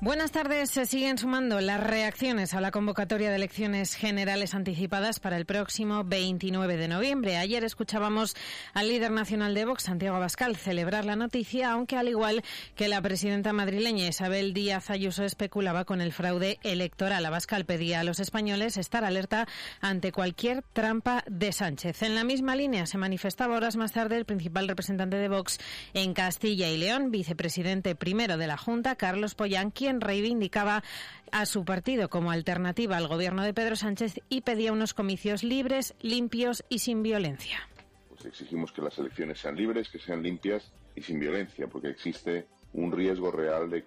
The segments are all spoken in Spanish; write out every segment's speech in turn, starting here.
Buenas tardes. Se siguen sumando las reacciones a la convocatoria de elecciones generales anticipadas para el próximo 29 de noviembre. Ayer escuchábamos al líder nacional de Vox, Santiago Abascal, celebrar la noticia, aunque al igual que la presidenta madrileña Isabel Díaz Ayuso especulaba con el fraude electoral. Abascal pedía a los españoles estar alerta ante cualquier trampa de Sánchez. En la misma línea se manifestaba horas más tarde el principal representante de Vox en Castilla y León, vicepresidente primero de la Junta, Carlos Pollán, quien reivindicaba a su partido como alternativa al gobierno de Pedro Sánchez y pedía unos comicios libres, limpios y sin violencia. Pues exigimos que las elecciones sean libres, que sean limpias y sin violencia, porque existe un riesgo real de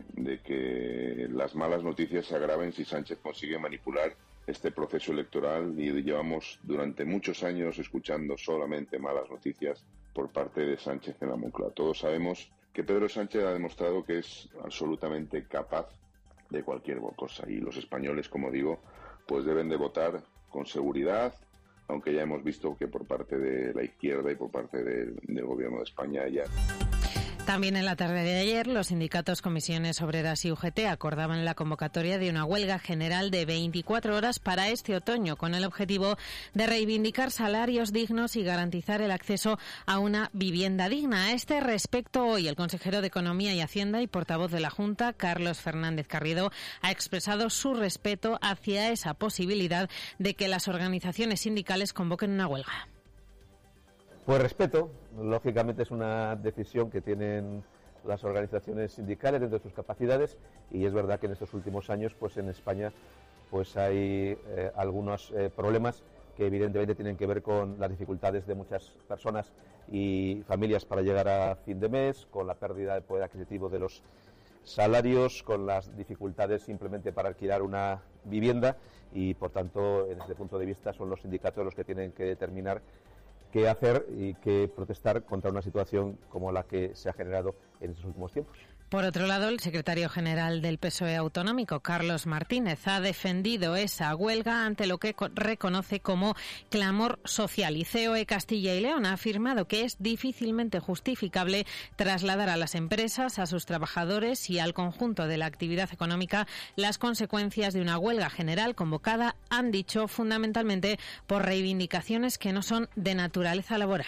que las malas noticias se agraven si Sánchez consigue manipular este proceso electoral, y llevamos durante muchos años escuchando solamente malas noticias por parte de Sánchez en la Moncloa. Todos sabemos que Pedro Sánchez ha demostrado que es absolutamente capaz de cualquier cosa, y los españoles, como digo, pues deben de votar con seguridad, aunque ya hemos visto que por parte de la izquierda y por parte del gobierno de España ya... También en la tarde de ayer, los sindicatos Comisiones Obreras y UGT acordaban la convocatoria de una huelga general de 24 horas para este otoño, con el objetivo de reivindicar salarios dignos y garantizar el acceso a una vivienda digna. A este respecto, hoy el consejero de Economía y Hacienda y portavoz de la Junta, Carlos Fernández Carriedo, ha expresado su respeto hacia esa posibilidad de que las organizaciones sindicales convoquen una huelga. Pues respeto, lógicamente es una decisión que tienen las organizaciones sindicales dentro de sus capacidades, y es verdad que en estos últimos años pues en España pues hay algunos problemas que evidentemente tienen que ver con las dificultades de muchas personas y familias para llegar a fin de mes, con la pérdida de poder adquisitivo de los salarios, con las dificultades simplemente para alquilar una vivienda, y por tanto, en este punto de vista, son los sindicatos los que tienen que determinar qué hacer y qué protestar contra una situación como la que se ha generado en estos últimos tiempos. Por otro lado, el secretario general del PSOE autonómico, Carlos Martínez, ha defendido esa huelga ante lo que reconoce como clamor social. Y COE Castilla y León ha afirmado que es difícilmente justificable trasladar a las empresas, a sus trabajadores y al conjunto de la actividad económica las consecuencias de una huelga general convocada, han dicho, fundamentalmente por reivindicaciones que no son de naturaleza laboral.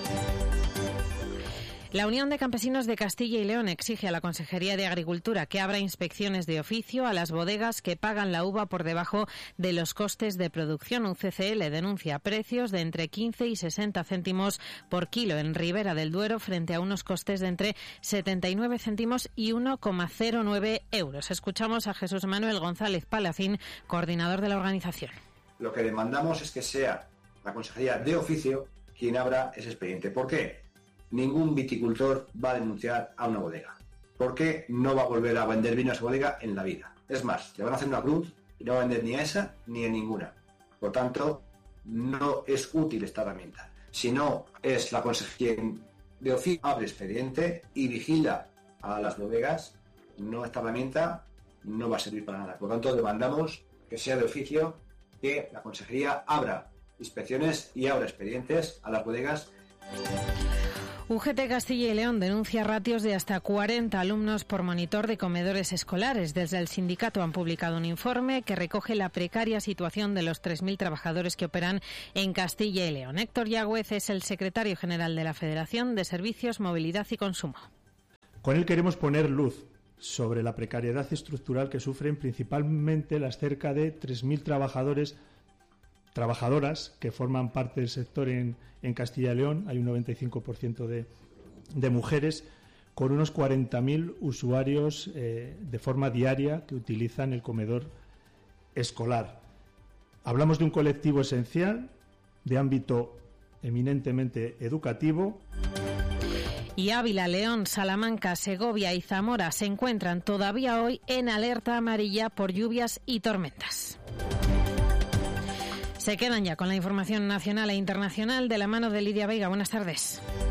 La Unión de Campesinos de Castilla y León exige a la Consejería de Agricultura que abra inspecciones de oficio a las bodegas que pagan la uva por debajo de los costes de producción. UCCL denuncia precios de entre 15 y 60 céntimos por kilo en Ribera del Duero frente a unos costes de entre 79 céntimos y 1,09 euros. Escuchamos a Jesús Manuel González Palacín, coordinador de la organización. Lo que demandamos es que sea la Consejería de Oficio quien abra ese expediente. ¿Por qué? Ningún viticultor va a denunciar a una bodega, porque no va a volver a vender vino a esa bodega en la vida. Es más, le van a hacer una cruz y no va a vender ni a esa ni a ninguna. Por tanto, no es útil esta herramienta. Si no es la Consejería de Oficio, abre expediente y vigila a las bodegas, no, esta herramienta no va a servir para nada. Por tanto, demandamos que sea de oficio, que la Consejería abra inspecciones y abra expedientes a las bodegas. UGT Castilla y León denuncia ratios de hasta 40 alumnos por monitor de comedores escolares. Desde el sindicato han publicado un informe que recoge la precaria situación de los 3.000 trabajadores que operan en Castilla y León. Héctor Yagüez es el secretario general de la Federación de Servicios, Movilidad y Consumo. Con él queremos poner luz sobre la precariedad estructural que sufren principalmente las cerca de 3.000 trabajadoras que forman parte del sector en Castilla y León. Hay un 95% de mujeres, con unos 40.000 usuarios de forma diaria que utilizan el comedor escolar. Hablamos de un colectivo esencial, de ámbito eminentemente educativo. Y Ávila, León, Salamanca, Segovia y Zamora se encuentran todavía hoy en alerta amarilla por lluvias y tormentas. Se quedan ya con la información nacional e internacional de la mano de Lidia Veiga. Buenas tardes.